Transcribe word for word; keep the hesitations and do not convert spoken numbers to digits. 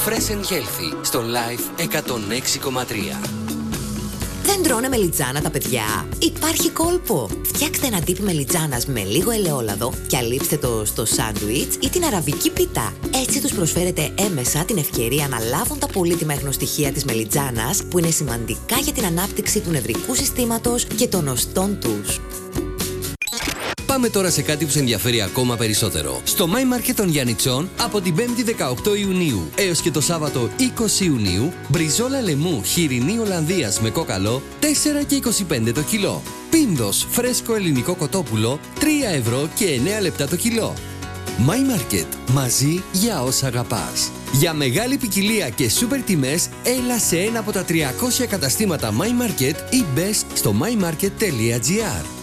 Fresh and Healthy στο Life εκατόν έξι κόμμα τρία. Δεν τρώνε μελιτζάνα τα παιδιά? Υπάρχει κόλπο! Φτιάξτε ένα τύπι μελιτζάνας με λίγο ελαιόλαδο και αλείψτε το στο σάντουιτς ή την αραβική πίτα. Έτσι τους προσφέρετε έμεσα την ευκαιρία να λάβουν τα πολύτιμα εχνοστοιχεία της μελιτζάνας, που είναι σημαντικά για την ανάπτυξη του νευρικού συστήματος και των οστών τους. Πάμε τώρα σε κάτι που σε ενδιαφέρει ακόμα περισσότερο. Στο My Market των Γιαννιτσών από την πέμπτη δεκαοκτώ Ιουνίου έως και το Σάββατο είκοσι Ιουνίου, μπριζόλα λαιμού χοιρινή Ολλανδίας με κόκαλο τέσσερα και είκοσι πέντε το κιλό. Πίνδος φρέσκο ελληνικό κοτόπουλο τρία ευρώ και εννέα λεπτά το κιλό. My Market. Μαζί για όσα αγαπάς. Για μεγάλη ποικιλία και σούπερ τιμές, έλα σε ένα από τα τριακόσια καταστήματα My Market ή μπες στο my market τελεία gr.